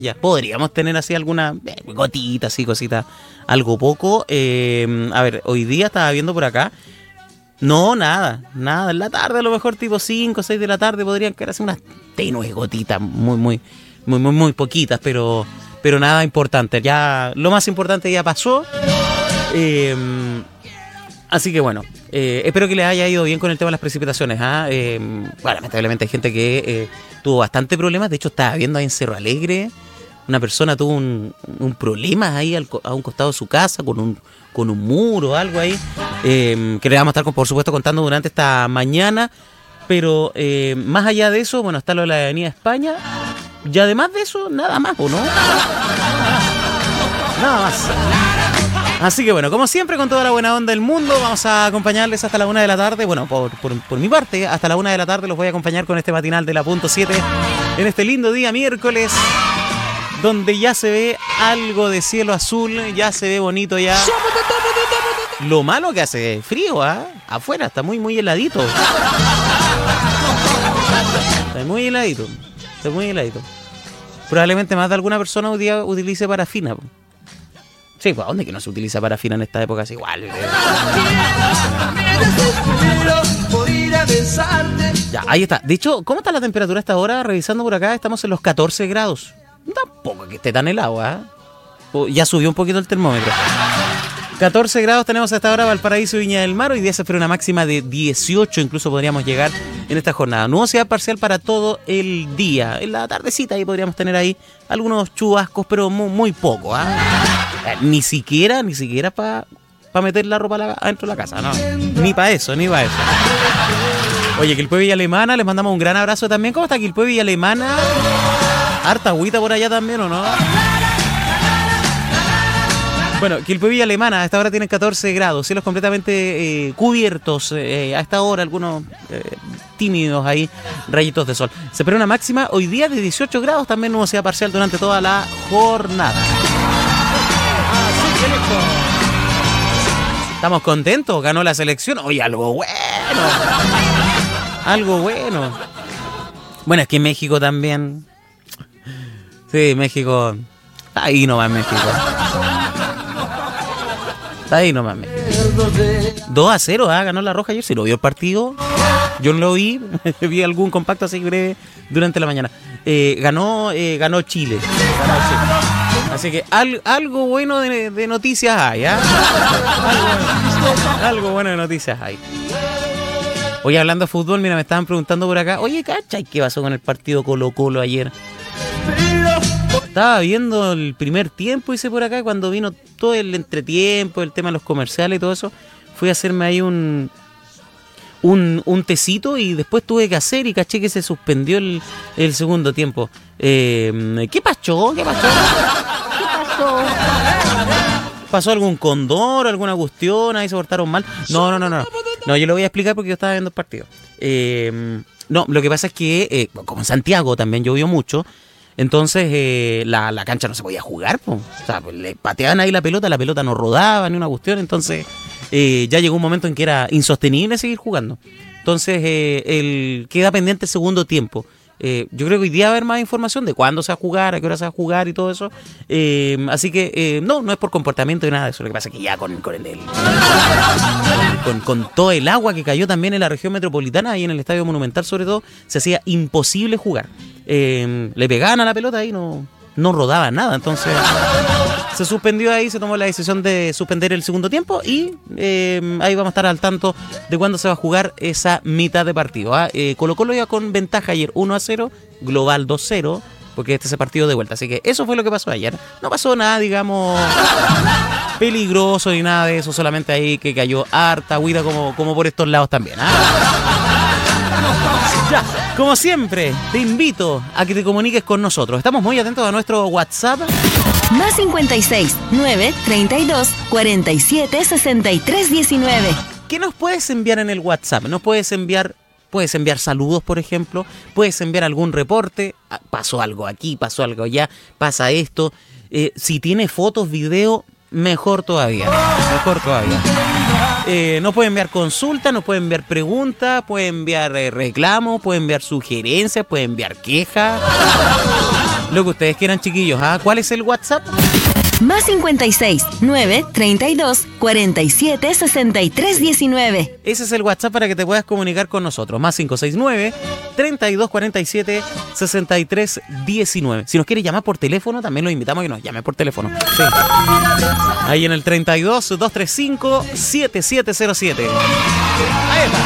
Ya, podríamos tener así alguna gotita, así, cosita, algo poco. A ver, hoy día estaba viendo por acá. No, nada. En la tarde, a lo mejor tipo 5 o 6 de la tarde podrían caer así unas tenues gotitas, muy poquitas, pero nada importante. Ya, lo más importante ya pasó. Así que bueno, espero que les haya ido bien con el tema de las precipitaciones. Bueno, lamentablemente hay gente que tuvo bastante problemas. De hecho, estaba viendo ahí en Cerro Alegre. Una persona tuvo un problema ahí a un costado de su casa con un muro o algo ahí, que le vamos a estar, por supuesto, contando durante esta mañana. Pero más allá de eso, bueno, está lo de la Avenida España. Y además de eso, nada más, ¿o no? Nada más. Así que bueno, como siempre, con toda la buena onda del mundo, vamos a acompañarles hasta la 1 de la tarde. Bueno, por mi parte, hasta la 1 de la tarde los voy a acompañar con este matinal de la punto 7 en este lindo día miércoles, donde ya se ve algo de cielo azul, ya se ve bonito ya. Lo malo que hace frío, afuera está muy heladito. Está muy heladito. Probablemente más de alguna persona hoy día utilice parafina. Sí, pues ¿a dónde que no se utiliza parafina en esta época? Es igual. Ya, ahí está. De hecho, ¿cómo está la temperatura a esta hora? Revisando por acá, estamos en los 14 grados. Tampoco que esté tan helado, Ya subió un poquito el termómetro. 14 grados tenemos a esta hora Valparaíso y Viña del Mar. Hoy día se espera una máxima de 18, incluso podríamos llegar en esta jornada. Nubosidad parcial para todo el día. En la tardecita ahí podríamos tener ahí algunos chubascos, pero muy poco, Ni siquiera para meter la ropa adentro de la casa, no. Ni para eso. Oye, Quilpué Villa Alemana, les mandamos un gran abrazo también. ¿Cómo está Quilpué Villa Alemana? Harta agüita por allá también, ¿o no? Bueno, Quilpué Villa Alemana a esta hora tienen 14 grados, cielos completamente cubiertos, a esta hora algunos tímidos ahí, rayitos de sol. Se espera una máxima hoy día de 18 grados, también nubosidad parcial durante toda la jornada. Así que listo. ¿Estamos contentos? ¿Ganó la selección? Oye, algo bueno. Bueno, es que México también. Sí, México. Está ahí nomás México. 2-0, ganó la Roja ayer. Si lo vio el partido, yo no lo vi. Vi algún compacto así breve durante la mañana. Ganó Chile. Así que algo bueno de noticias hay, Algo bueno de noticias hay. Oye, hablando de fútbol, mira, me estaban preguntando por acá. Oye, ¿cachai qué pasó con el partido Colo-Colo ayer? Estaba viendo el primer tiempo, hice por acá, cuando vino todo el entretiempo, el tema de los comerciales y todo eso, fui a hacerme ahí un tecito y después tuve que hacer y caché que se suspendió el segundo tiempo. ¿Qué pasó? ¿Pasó algún condor, alguna cuestión? Ahí se portaron mal. No, yo lo voy a explicar porque yo estaba viendo el partido. No, lo que pasa es que, como en Santiago también llovió mucho, entonces la cancha no se podía jugar, po. O sea, pues, le pateaban ahí la pelota no rodaba ni una cuestión, entonces ya llegó un momento en que era insostenible seguir jugando. Entonces queda pendiente el segundo tiempo. Yo creo que hoy día va a haber más información de cuándo se va a jugar, a qué hora se va a jugar y todo eso. Así que no es por comportamiento y nada de eso. Lo que pasa es que ya con todo el agua que cayó también en la región metropolitana y en el Estadio Monumental sobre todo, se hacía imposible jugar. Le pegaban a la pelota y no rodaba nada. Entonces se suspendió ahí, se tomó la decisión de suspender el segundo tiempo y ahí vamos a estar al tanto de cuándo se va a jugar esa mitad de partido. Colo-Colo iba con ventaja ayer 1-0, global 2-0, porque este es el partido de vuelta. Así que eso fue lo que pasó ayer. No pasó nada, digamos, peligroso ni nada de eso, solamente ahí que cayó harta agüita como por estos lados también. Ya, como siempre, te invito a que te comuniques con nosotros. Estamos muy atentos a nuestro WhatsApp. Más 56 932 47 63 19. ¿Qué nos puedes enviar en el WhatsApp? Puedes enviar saludos, por ejemplo. Puedes enviar algún reporte. Pasó algo aquí, pasó algo allá, pasa esto. Si tiene fotos, video, mejor todavía. Nos puede enviar consultas, nos puede enviar preguntas, puede enviar reclamos, puede enviar sugerencias, puede enviar quejas. Lo que ustedes quieran, chiquillos. ¿Cuál es el WhatsApp? Más 56 9 32 47 63 19. Ese es el WhatsApp para que te puedas comunicar con nosotros. Más 569 32 47 63 19. Si nos quieres llamar por teléfono, también los invitamos a que nos llame por teléfono. Sí. Ahí en el 32 235 7707. Ahí está.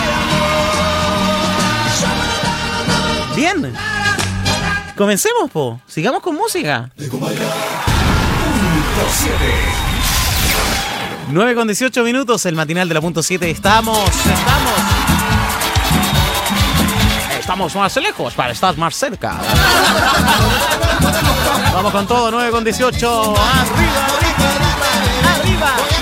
Bien. Comencemos, po. Sigamos con música. 9:18, el matinal de la punto 7. Estamos más lejos para estar más cerca. Vamos con todo, 9:18. Arriba, arriba, arriba, arriba.